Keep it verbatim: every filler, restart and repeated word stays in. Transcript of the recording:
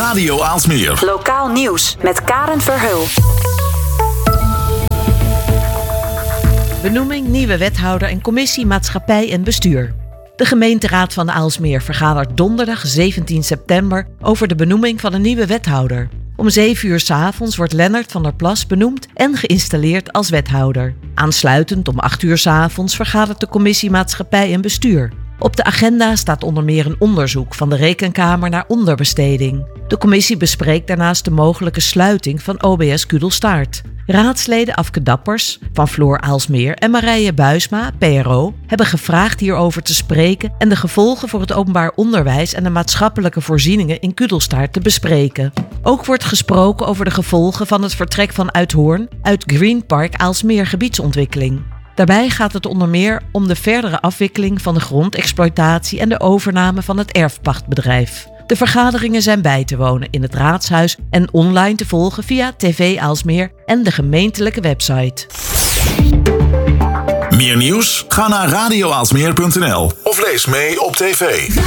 Radio Aalsmeer. Lokaal nieuws met Karen Verheul. Benoeming nieuwe wethouder en commissie maatschappij en bestuur. De gemeenteraad van Aalsmeer vergadert donderdag zeventien september over de benoeming van een nieuwe wethouder. Om zeven uur 's avonds wordt Lennart van der Plas benoemd en geïnstalleerd als wethouder. Aansluitend om acht uur 's avonds vergadert de commissie maatschappij en bestuur. Op de agenda staat onder meer een onderzoek van de Rekenkamer naar onderbesteding. De commissie bespreekt daarnaast de mogelijke sluiting van O B S Kudelstaart. Raadsleden Afke Dappers van Floor Aalsmeer en Marije Buisma, P R O, hebben gevraagd hierover te spreken en de gevolgen voor het openbaar onderwijs en de maatschappelijke voorzieningen in Kudelstaart te bespreken. Ook wordt gesproken over de gevolgen van het vertrek van Uithoorn uit Green Park Aalsmeer gebiedsontwikkeling. Daarbij gaat het onder meer om de verdere afwikkeling van de grondexploitatie en de overname van het erfpachtbedrijf. De vergaderingen zijn bij te wonen in het Raadshuis en online te volgen via T V Aalsmeer en de gemeentelijke website. Meer nieuws? Ga naar radio aalsmeer punt n l of lees mee op tv.